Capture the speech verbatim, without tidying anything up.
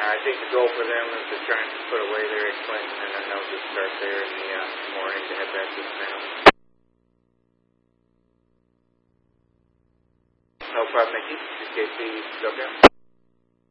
I think the goal for them is to try and put away their egg Clinton, and then they'll just start there in the uh, morning to head back to the town. No problem, thank you. G K C, go down.